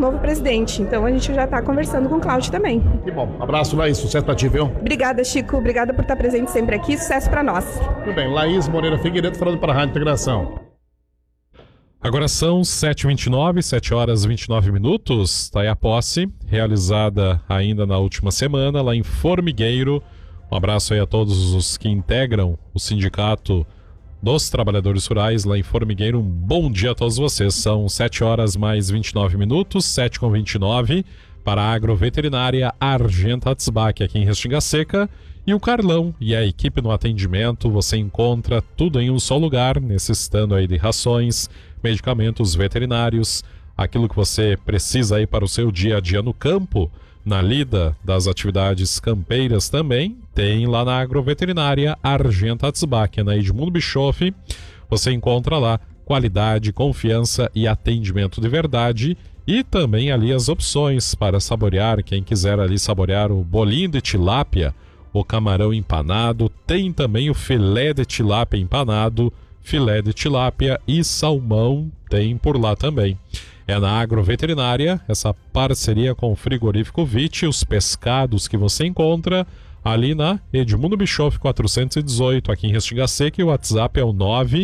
novo presidente. Então a gente já está conversando com o Cláudio também. Que bom. Abraço, Laís. Sucesso pra ti, viu? Obrigada, Chico. Obrigada por estar presente sempre aqui. Sucesso para nós. Tudo bem. Laís Moreira Figueiredo falando para a Rádio Integração. Agora são 7h29, 7h29. Está aí a posse, realizada ainda na última semana, lá em Formigueiro. Um abraço aí a todos os que integram o Sindicato dos Trabalhadores Rurais lá em Formigueiro. Um bom dia a todos vocês. São 7h29, 7h29, para a Agroveterinária Argenta Atzbach, aqui em Restinga Seca. E o Carlão e a equipe no atendimento, você encontra tudo em um só lugar, necessitando aí de rações, medicamentos veterinários, aquilo que você precisa aí para o seu dia a dia no campo, na lida das atividades campeiras também, tem lá na Agroveterinária Argenta Atzbach, na Edmundo Bischoff. Você encontra lá qualidade, confiança e atendimento de verdade, e também ali as opções para saborear, quem quiser ali saborear o bolinho de tilápia, o camarão empanado, tem também o filé de tilápia empanado, filé de tilápia e salmão tem por lá também. É na Agroveterinária, essa parceria com o Frigorífico Vite, os pescados que você encontra ali na Edmundo Bischoff 418, aqui em Restinga Seca, e o WhatsApp é o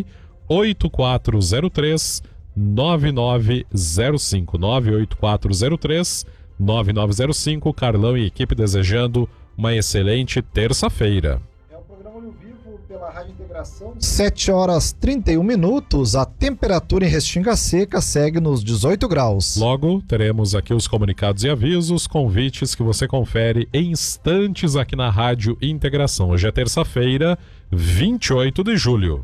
98403 9905, 98403 9905. Carlão e equipe desejando uma excelente terça-feira. É o programa Olho Vivo pela Rádio Integração. 7h31, a temperatura em Restinga Seca segue nos 18 graus. Logo, teremos aqui os comunicados e avisos, convites que você confere em instantes aqui na Rádio Integração. Hoje é terça-feira, 28 de julho.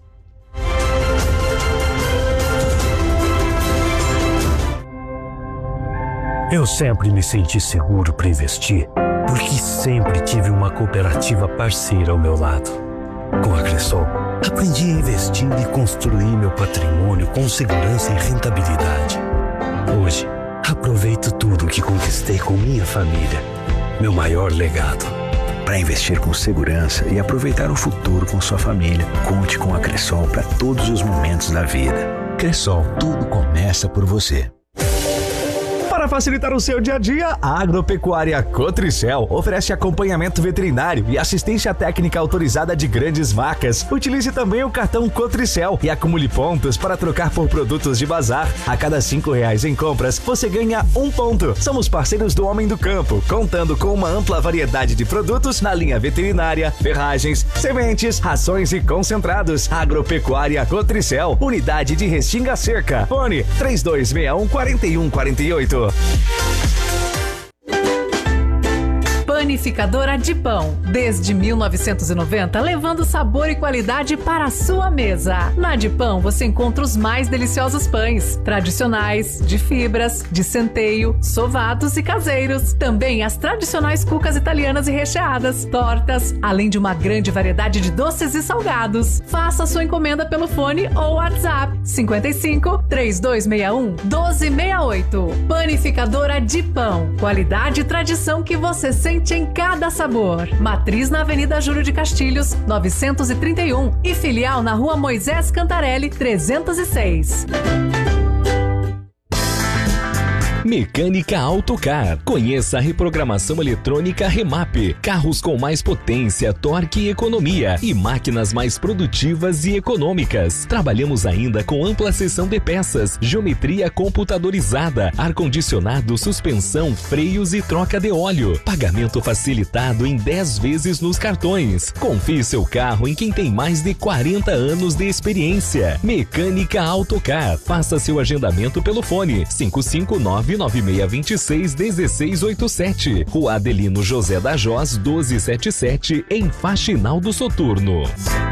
Eu sempre me senti seguro para investir, porque sempre tive uma cooperativa parceira ao meu lado. Com a Cressol, aprendi a investir e construir meu patrimônio com segurança e rentabilidade. Hoje, aproveito tudo que conquistei com minha família, meu maior legado. Para investir com segurança e aproveitar o futuro com sua família, conte com a Cressol para todos os momentos da vida. Cressol, tudo começa por você. Para facilitar o seu dia a dia, a Agropecuária Cotricel oferece acompanhamento veterinário e assistência técnica autorizada de grandes vacas. Utilize também o cartão Cotricel e acumule pontos para trocar por produtos de bazar. A cada R$5 em compras, você ganha 1 ponto. Somos parceiros do Homem do Campo, contando com uma ampla variedade de produtos na linha veterinária, ferragens, sementes, rações e concentrados. Agropecuária Cotricel, unidade de Restinga Seca. Fone 3261-4148. Panificadora de Pão, desde 1990, levando sabor e qualidade para a sua mesa. Na de Pão você encontra os mais deliciosos pães, tradicionais, de fibras, de centeio, sovados e caseiros. Também as tradicionais cucas italianas e recheadas, tortas, além de uma grande variedade de doces e salgados. Faça sua encomenda pelo fone ou WhatsApp 55 3261 1268. Panificadora de Pão, qualidade e tradição que você sente em cada sabor. Matriz na Avenida Júlio de Castilhos, 931 e filial na Rua Moisés Cantarelli, 306. Mecânica Autocar. Conheça a reprogramação eletrônica Remap. Carros com mais potência, torque e economia e máquinas mais produtivas e econômicas. Trabalhamos ainda com ampla seção de peças, geometria computadorizada, ar-condicionado, suspensão, freios e troca de óleo. Pagamento facilitado em 10 vezes nos cartões. Confie seu carro em quem tem mais de 40 anos de experiência. Mecânica Autocar. Faça seu agendamento pelo fone 559-9626-1687. Rua Adelino José da Jós, 1277, em Faxinal do Soturno.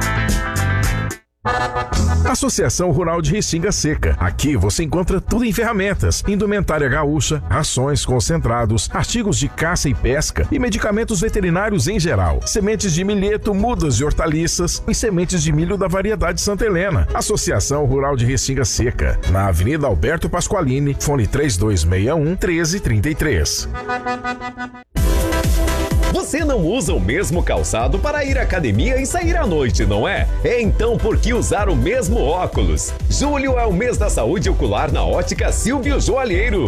Associação Rural de Restinga Seca. Aqui você encontra tudo em ferramentas, indumentária gaúcha, rações, concentrados, artigos de caça e pesca e medicamentos veterinários em geral. Sementes de milheto, mudas e hortaliças e sementes de milho da variedade Santa Helena. Associação Rural de Restinga Seca. Na Avenida Alberto Pasqualini, fone 3261-1333. Você não usa o mesmo calçado para ir à academia e sair à noite, não é? Então por que usar o mesmo óculos? Julho é o mês da saúde ocular na Ótica Silvio Joalheiro.